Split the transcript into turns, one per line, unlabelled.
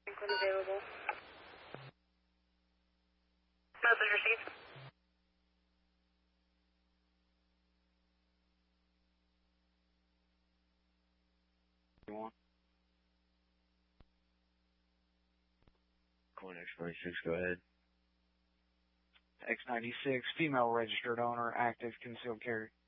Franklin available. Message received.
You want? Coin X46, go ahead. X96, female registered owner, active concealed carry.